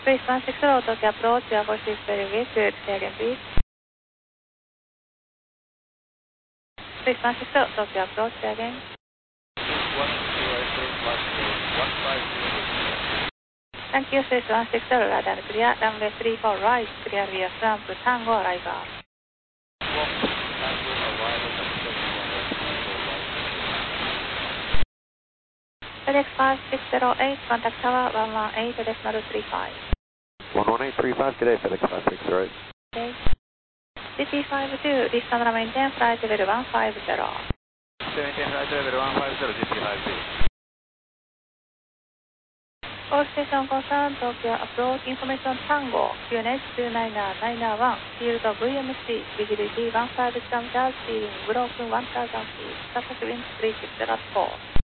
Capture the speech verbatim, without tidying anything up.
Space one six zero, Tokyo approach, your voice is very weak, say again please. Space one six zero, Tokyo approach, say again. Thank you, Space one six zero, radar clear, runway three four right, clear via ramp, Tango arrival. FedEx five six zero eight, contact tower one one eight, decimal three five. one one eight three five, good day, FedEx five six zero eight. Okay. G T five two, this camera maintain flight level one five zero. Maintain flight level one five zero, G T five two. All station concerned, Tokyo approach information Tango, Q N H two nine nine one, field of V M C, visibility one five kilometers, ceiling broken one thousand feet, traffic wind three six zero four.